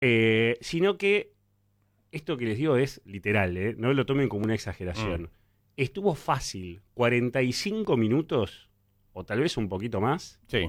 Sino que esto que les digo es literal, no lo tomen como una exageración. Estuvo fácil, 45 minutos, o tal vez un poquito más, Sí.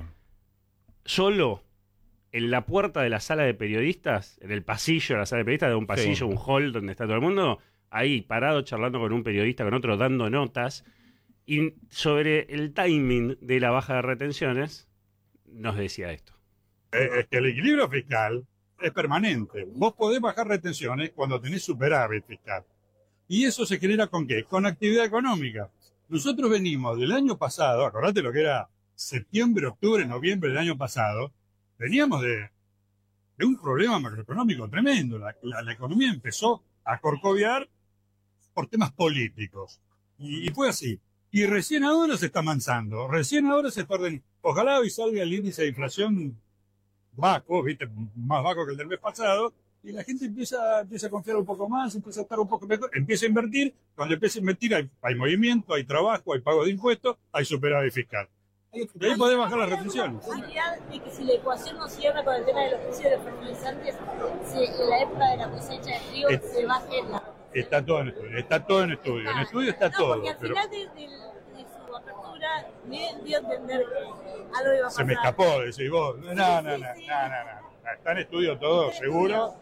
solo en la puerta de la sala de periodistas, en el pasillo de la sala de periodistas, de un pasillo, un hall donde está todo el mundo, ahí parado charlando con un periodista, con otro dando notas, y sobre el timing de la baja de retenciones, nos decía esto. Es que el equilibrio fiscal es permanente. Vos podés bajar retenciones cuando tenés superávit fiscal. ¿Y eso se genera con qué? Con actividad económica. Nosotros venimos del año pasado, acordate lo que era septiembre, octubre, noviembre del año pasado, veníamos de un problema macroeconómico tremendo. La economía empezó a corcovear por temas políticos. Y fue así. Y recién ahora se está amansando. Recién ahora se está ordenando. Ojalá hoy salga el índice de inflación bajo, ¿viste? Más bajo que el del mes pasado. Y la gente empieza a confiar un poco más, empieza a estar un poco mejor, empieza a invertir. Cuando empieza a invertir hay movimiento, hay trabajo, hay pago de impuestos, hay superávit fiscal. Y ahí podés bajar las retenciones. Posibilidad de que si la ecuación no cierra con el tema de los precios de los fertilizantes, en la época de la cosecha de trigo se baje la... Está todo en estudio, está todo en estudio. En estudio está todo. Porque al final de su apertura me dio a entender que algo iba a pasar. Se me escapó, decís vos. No. Está en estudio todo, seguro,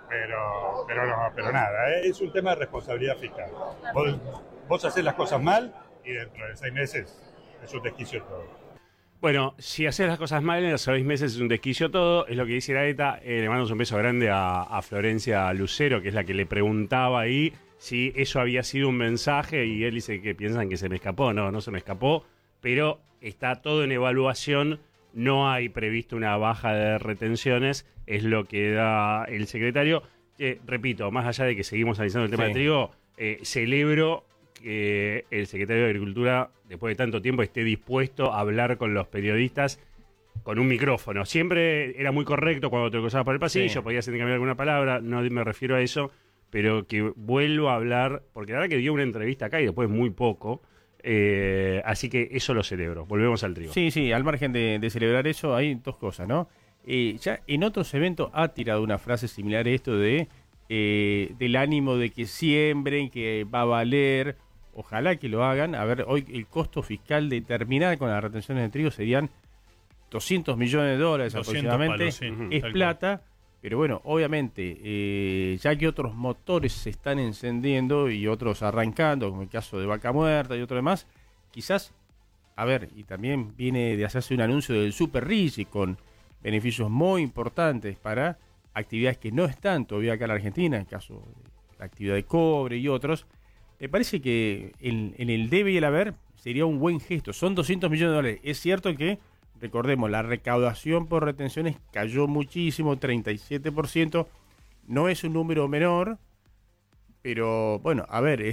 pero nada, es un tema de responsabilidad fiscal. Vos hacés las cosas mal y dentro de 6 meses es un desquicio todo. Bueno, si haces las cosas mal en los 6 meses es un desquicio todo, es lo que dice Iraeta. Le mandamos un beso grande a Florencia Lucero, que es la que le preguntaba ahí si eso había sido un mensaje, y él dice que piensan que se me escapó. No se me escapó, pero está todo en evaluación, no hay previsto una baja de retenciones, es lo que da el secretario. Repito, más allá de que seguimos analizando el tema del trigo, celebro que el secretario de Agricultura, después de tanto tiempo, esté dispuesto a hablar con los periodistas con un micrófono. Siempre era muy correcto cuando te cruzabas por el pasillo, podías intercambiar alguna palabra, no me refiero a eso, pero que vuelva a hablar, porque la verdad que dio una entrevista acá y después muy poco, así que eso lo celebro. Volvemos al trigo. Sí, al margen de celebrar eso, hay dos cosas, ¿no? Ya en otros eventos ha tirado una frase similar a esto del ánimo de que siembren, que va a valer. Ojalá que lo hagan. A ver, hoy el costo fiscal de terminar con las retenciones de trigo serían $200 millones aproximadamente. Palos, sí, es plata, pero bueno, obviamente, ya que otros motores se están encendiendo y otros arrancando, como el caso de Vaca Muerta y otro demás, quizás, a ver, y también viene de hacerse un anuncio del Super Rigi con beneficios muy importantes para actividades que no están todavía acá en la Argentina, en caso de la actividad de cobre y otros. Me parece que en el debe y el haber sería un buen gesto. Son $200 millones. Es cierto que, recordemos, la recaudación por retenciones cayó muchísimo, 37%. No es un número menor, pero bueno, a ver,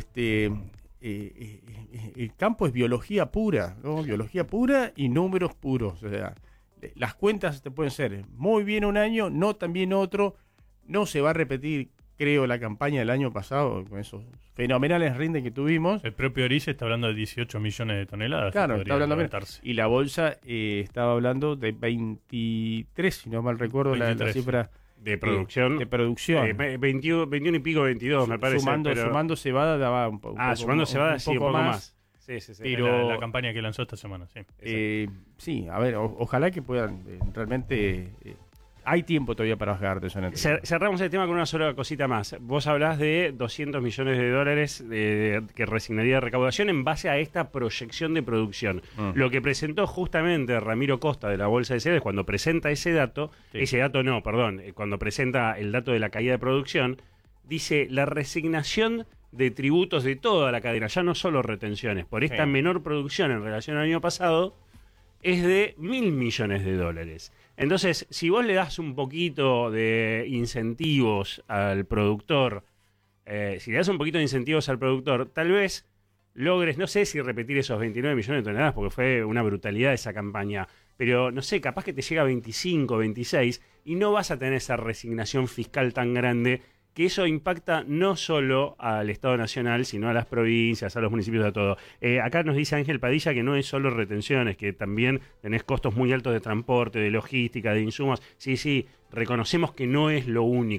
el campo es biología pura, ¿no? Biología pura y números puros. O sea, las cuentas te pueden ser muy bien un año, no tan bien otro. No se va a repetir, creo, la campaña del año pasado con esos fenomenales rindes que tuvimos. El propio Orilla está hablando de 18 millones de toneladas. Claro, está hablando menos. Y la bolsa estaba hablando de 23, si no mal recuerdo, la cifra de producción. De producción. 21 y pico, 22, me parece. Sumando cebada daba un poco. Sumando cebada, sí, un poco más. Sí. Pero la campaña que lanzó esta semana, sí. Sí, a ver, ojalá que puedan realmente... hay tiempo todavía para bajar de zona. Cerramos el tema con una sola cosita más. Vos hablás de $200 millones que resignaría de recaudación en base a esta proyección de producción. Lo que presentó justamente Ramiro Costa de la Bolsa de Ceres, cuando presenta ese dato, cuando presenta el dato de la caída de producción, dice la resignación de tributos de toda la cadena, ya no solo retenciones, por esta menor producción en relación al año pasado, es de $1.000 millones. Entonces, si vos le das un poquito de incentivos al productor, tal vez logres, no sé si repetir esos 29 millones de toneladas, porque fue una brutalidad esa campaña, pero no sé, capaz que te llega a 25, 26, y no vas a tener esa resignación fiscal tan grande que eso impacta no solo al Estado Nacional, sino a las provincias, a los municipios, a todo. Acá nos dice Ángel Padilla que no es solo retenciones, que también tenés costos muy altos de transporte, de logística, de insumos. Sí, reconocemos que no es lo único.